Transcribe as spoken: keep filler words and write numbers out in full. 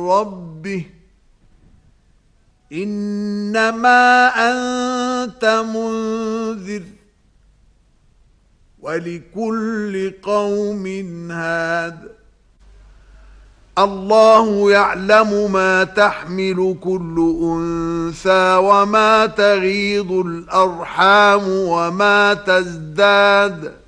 ربه إنما أنت منذر ولكل قوم هاد الله يعلم ما تحمل كل أنثى وما تغيض الأرحام وما تزداد